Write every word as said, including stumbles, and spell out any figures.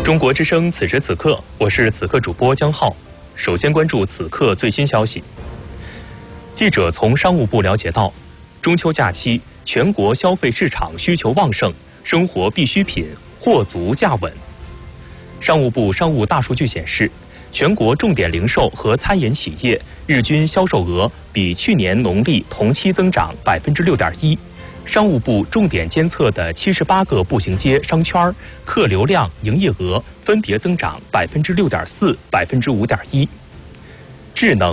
中国之声此时此刻，我是此刻主播江浩。首先关注此刻最新消息。记者从商务部了解到，中秋假期全国消费市场需求旺盛，生活必需品货足价稳。商务部商务大数据显示，全国重点零售和餐饮企业日均销售额比去年农历同期增长百分之六点一。商务部重点监测的七十八个步行街商圈客流量、营业额分别增长百分之六点四、百分之五点一。智能